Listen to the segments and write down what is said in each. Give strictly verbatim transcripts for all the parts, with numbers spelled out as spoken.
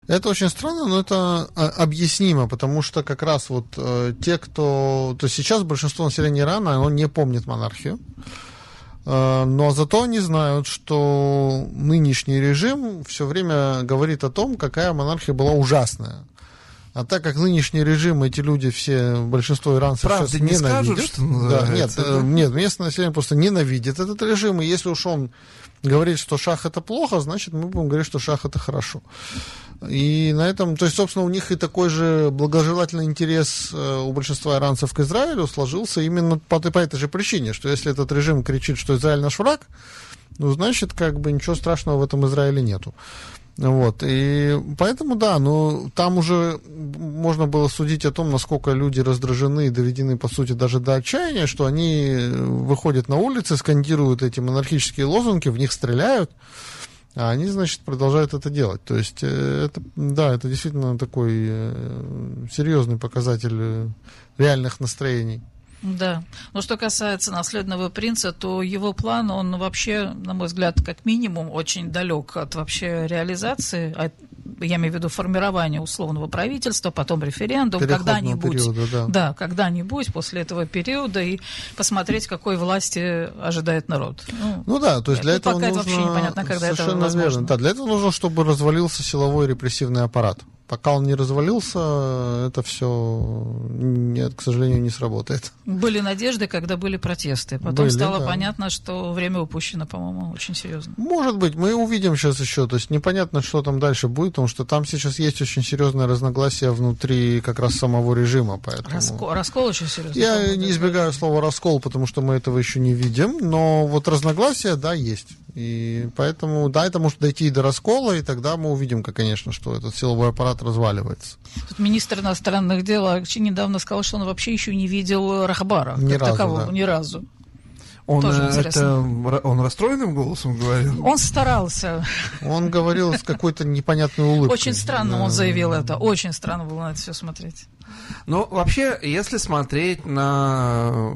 Это очень странно, но это объяснимо, потому что как раз вот э, те, кто... То есть сейчас большинство населения Ирана, оно не помнит монархию, э, но зато они знают, что нынешний режим все время говорит о том, какая монархия была ужасная. А так как нынешний режим, эти люди все, большинство иранцев правда сейчас не ненавидят. Скажут, что называется, да, нет, да? нет, местное население просто ненавидит этот режим, и если уж он говорит, что шах это плохо, значит мы будем говорить, что шах это хорошо. И на этом, то есть, собственно, у них и такой же благожелательный интерес у большинства иранцев к Израилю сложился именно по, по этой же причине, что если этот режим кричит, что Израиль наш враг, ну, значит, как бы ничего страшного в этом Израиле нету. Вот, и поэтому, да, но там уже можно было судить о том, насколько люди раздражены и доведены, по сути, даже до отчаяния, что они выходят на улицы, скандируют эти монархические лозунги, в них стреляют, а они, значит, продолжают это делать. То есть, это, да, это действительно такой серьезный показатель реальных настроений. Да. Но что касается наследного принца, то его план, он вообще, на мой взгляд, как минимум, очень далек от вообще реализации, от, я имею в виду формирования условного правительства, потом референдум, когда-нибудь, периода, да. Да, когда-нибудь после этого периода и посмотреть, какой власти ожидает народ. Ну, ну да, то есть для этого пока нужно... это вообще непонятно, когда это возможно. Верно. Да, для этого нужно, чтобы развалился силовой репрессивный аппарат. Пока он не развалился, это все, нет, к сожалению, не сработает. Были надежды, когда были протесты. Потом были, стало да. понятно, что время упущено, по-моему, очень серьезно. Может быть, мы увидим сейчас еще. То есть непонятно, что там дальше будет, потому что там сейчас есть очень серьезное разногласие внутри как раз самого режима. Поэтому... Раскол, раскол очень серьезный. Я не избегаю слова раскол, потому что мы этого еще не видим. Но вот разногласия, да, есть. И поэтому, да, это может дойти и до раскола, и тогда мы увидим, как, конечно, что этот силовой аппарат разваливается. Тут министр иностранных дел Акчи недавно сказал, что он вообще еще не видел Рахбара ни как разу, такового, да. ни разу. Он, это, он расстроенным голосом говорил? Он старался. Он говорил с какой-то непонятной улыбкой. Очень странно он заявил это. Очень странно было на это все смотреть. Ну, вообще, если смотреть на,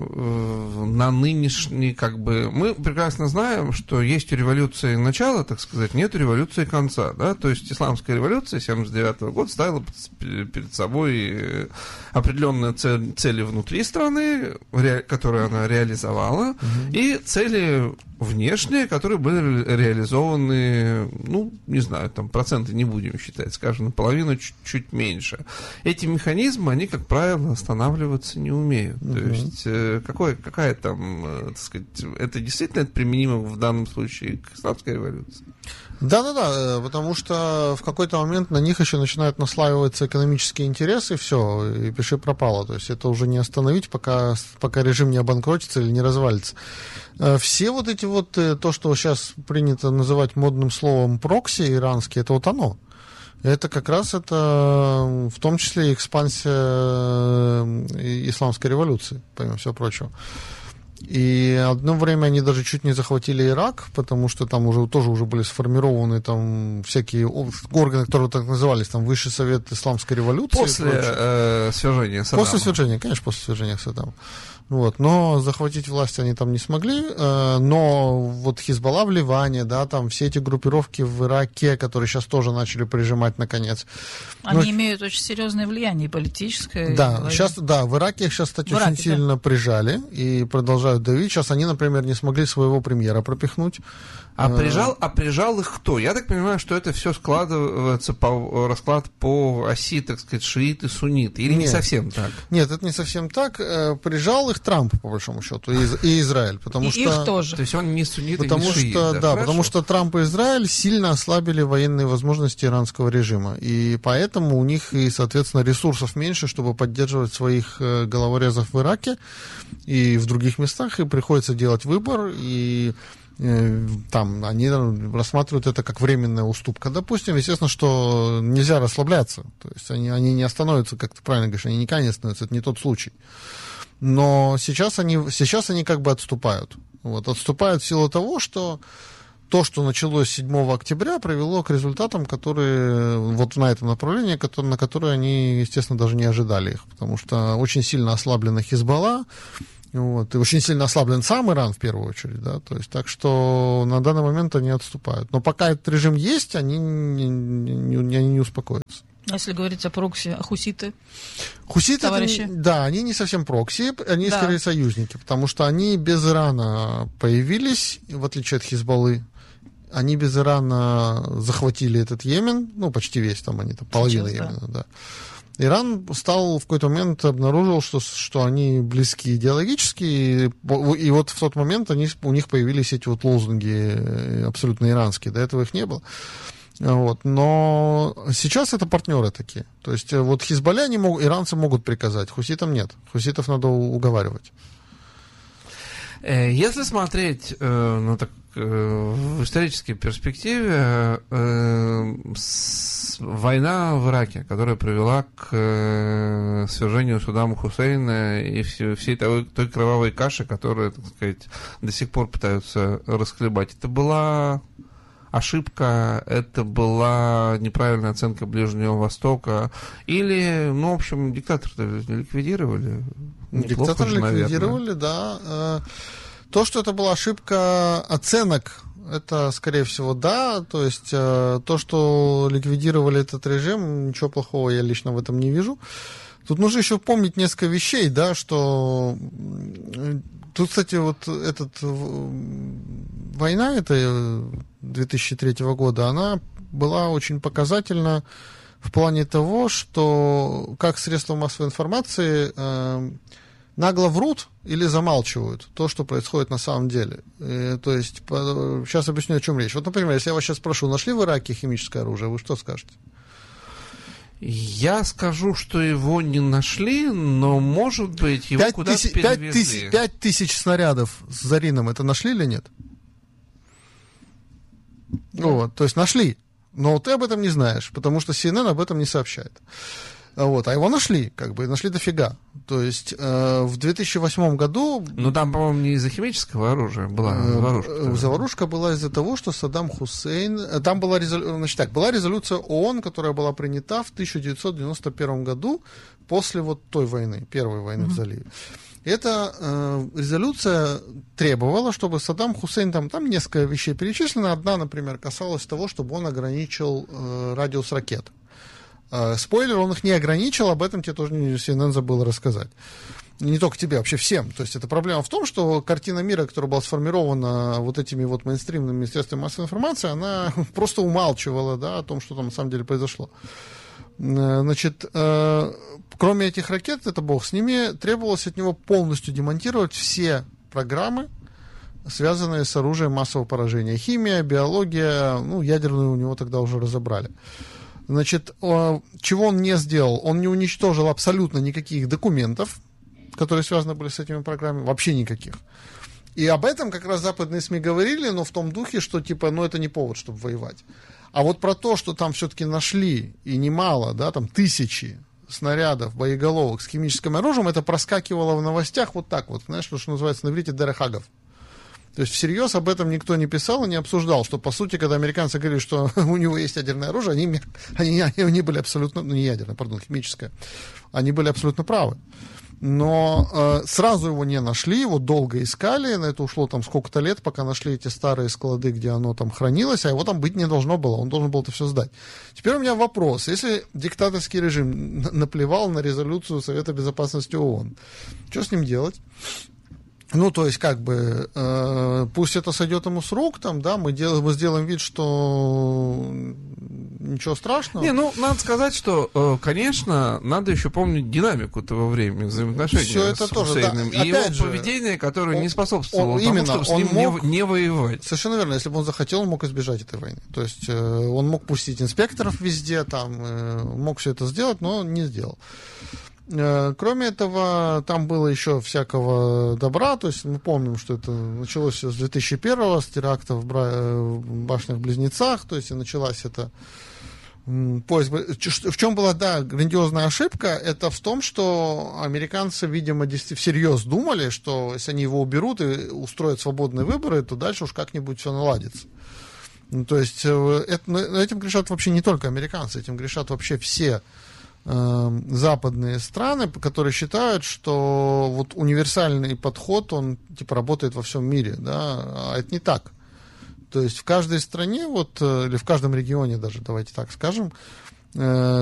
на нынешний, как бы... Мы прекрасно знаем, что есть у революции начало, так сказать, нет у революции конца, да? То есть исламская революция семьдесят девятого года ставила перед собой определенные цели внутри страны, которые она реализовала, угу. и цели внешние, которые были реализованы, ну, не знаю, там проценты не будем считать, скажем, наполовину, чуть-чуть меньше. Эти механизмы, они, как правило, останавливаться не умеют. Uh-huh. То есть, э, какой, какая там, э, так сказать, это действительно это применимо в данном случае к исламской революции? Да-да-да, потому что в какой-то момент на них еще начинают наслаиваться экономические интересы, и все, и пиши пропало. То есть это уже не остановить, пока, пока режим не обанкротится или не развалится. Все вот эти вот, то, что сейчас принято называть модным словом прокси иранские, это вот оно. Это как раз это в том числе экспансия исламской революции, помимо всего прочего. И одно время они даже чуть не захватили Ирак, потому что там уже тоже уже были сформированы там всякие органы, которые так назывались, там Высший совет исламской революции. После э, свержения Саддама. После свержения, конечно, после свержения Саддама. Вот, но захватить власть они там не смогли, э, но вот Хизбалла в Ливане, да, там все эти группировки в Ираке, которые сейчас тоже начали прижимать наконец. Они но... имеют очень серьезное влияние политическое. Да, сейчас, да, в Ираке их сейчас, кстати, в очень Ираке, сильно да. прижали и продолжают давить. Сейчас они, например, не смогли своего премьера пропихнуть. А прижал, а прижал их кто? Я так понимаю, что это все складывается по расклад по оси, так сказать, шииты, сунниты. Или нет, не совсем так? Нет, это не совсем так. Прижал их Трамп, по большому счету, и, и Израиль. Потому и что, их тоже. То есть он не суннит, потому и не что, шиит. Да, Да, потому что Трамп и Израиль сильно ослабили военные возможности иранского режима. И поэтому у них, и, соответственно, ресурсов меньше, чтобы поддерживать своих головорезов в Ираке и в других местах. И приходится делать выбор, и там они рассматривают это как временная уступка. Допустим, естественно, что нельзя расслабляться. То есть они, они не остановятся, как ты правильно говоришь, они никогда не остановятся, это не тот случай. Но сейчас они, сейчас они как бы отступают. Вот, отступают в силу того, что то, что началось седьмого октября, привело к результатам, которые вот на этом направлении, на которые они, естественно, даже не ожидали их. Потому что очень сильно ослаблена Хизбалла, Вот. И очень сильно ослаблен сам Иран, в первую очередь, да, то есть, так что на данный момент они отступают. Но пока этот режим есть, они не, не, не, они не успокоятся. А если говорить о прокси, а хуситы? Хуситы, товарищи? Это, да, они не совсем прокси, они, да. скорее, союзники, потому что они без Ирана появились, в отличие от Хизбаллы. Они без Ирана захватили этот Йемен, ну, почти весь, там они, там, половина Сейчас, Йемена, да. да. Иран стал в какой-то момент, обнаружил, что, что они близки идеологически, и, и вот в тот момент они, у них появились эти вот лозунги абсолютно иранские, до этого их не было. Вот. Но сейчас это партнеры такие. То есть вот Хизбалле они могут, иранцы могут приказать, хуситам нет. Хуситов надо уговаривать. Если смотреть э, ну, так, э, в исторической перспективе, э, с, война в Ираке, которая привела к э, свержению Саддама Хусейна и все, всей той, той кровавой каши, которую, так сказать, до сих пор пытаются расхлебать, это была ошибка, это была неправильная оценка Ближнего Востока, или, ну, в общем, диктатора ликвидировали. Диктатора ликвидировали, да. То, что это была ошибка оценок, это, скорее всего, да. То есть то, что ликвидировали этот режим, ничего плохого я лично в этом не вижу. Тут нужно еще помнить несколько вещей, да, что... Тут, кстати, вот этот... Война эта две тысячи третьего года, она была очень показательна в плане того, что как средства массовой информации э, нагло врут или замалчивают то, что происходит на самом деле. И, то есть, по, сейчас объясню, о чем речь. Вот, например, если я вас сейчас спрошу, нашли в Ираке химическое оружие, вы что скажете? Я скажу, что его не нашли, но, может быть, его куда-то перевезли. Пять тысяч снарядов с Зарином это нашли или нет? Да. Вот, то есть нашли, но ты об этом не знаешь, потому что си эн эн об этом не сообщает. Вот, а его нашли, как бы, нашли дофига. То есть э, в две тысячи восьмом году... Ну, там, по-моему, не из-за химического оружия была заварушка. Э, заварушка была из-за того, что Саддам Хусейн... Там была, резолю... Значит, так, была резолюция ООН, которая была принята в тысяча девятьсот девяносто первом году после вот той войны, первой войны mm-hmm. в заливе. Эта э, резолюция требовала, чтобы Саддам Хусейн, там, там несколько вещей перечислено. Одна, например, касалась того, чтобы он ограничил э, радиус ракет. Э, спойлер, он их не ограничил, об этом тебе тоже си эн эн забыл рассказать. Не только тебе, вообще всем. То есть это проблема в том, что картина мира, которая была сформирована вот этими вот мейнстримными средствами массовой информации, она просто умалчивала, да, о том, что там на самом деле произошло. Значит, э, кроме этих ракет, это бог с ними, требовалось от него полностью демонтировать все программы, связанные с оружием массового поражения. Химия, биология, ну, ядерную у него тогда уже разобрали. Значит, э, чего он не сделал? Он не уничтожил абсолютно никаких документов, которые связаны были с этими программами, вообще никаких. И об этом как раз западные СМИ говорили, но в том духе, что типа, ну, это не повод, чтобы воевать. А вот про то, что там все-таки нашли, и немало, да, там тысячи снарядов, боеголовок с химическим оружием, это проскакивало в новостях вот так вот, знаешь, что, что называется на иврите дерехагов. То есть всерьез об этом никто не писал и не обсуждал, что, по сути, когда американцы говорили, что у него есть ядерное оружие, они, они, они были абсолютно, ну, не ядерное, пардон, химическое, они были абсолютно правы. Но э, сразу его не нашли, его долго искали, на это ушло там сколько-то лет, пока нашли эти старые склады, где оно там хранилось, а его там быть не должно было, он должен был это все сдать. Теперь у меня вопрос, если диктаторский режим наплевал на резолюцию Совета Безопасности ООН, что с ним делать? Ну, то есть, как бы, э, пусть это сойдет ему с рук, там, да, мы, дел, мы сделаем вид, что ничего страшного. Не, ну, надо сказать, что, э, конечно, надо еще помнить динамику того времени, взаимоотношения Все это с тоже, Хусейном, да. и его же, поведение, которое он, не способствовало он, тому, именно, чтобы с он ним мог, не, не воевать. Совершенно верно, если бы он захотел, он мог избежать этой войны. То есть, э, он мог пустить инспекторов везде, там, э, мог все это сделать, но не сделал. Кроме этого, там было еще всякого добра, то есть мы помним, что это началось с две тысячи первого, с терактов в башнях-близнецах, то есть и началась эта поиск. В чем была, да, грандиозная ошибка, это в том, что американцы, видимо, всерьез думали, что если они его уберут и устроят свободные выборы, то дальше уж как-нибудь все наладится. То есть это, этим грешат вообще не только американцы, этим грешат вообще все э, западные страны, которые считают, что вот универсальный подход, он типа работает во всем мире, да, а это не так. То есть в каждой стране, вот, или в каждом регионе даже, давайте так скажем,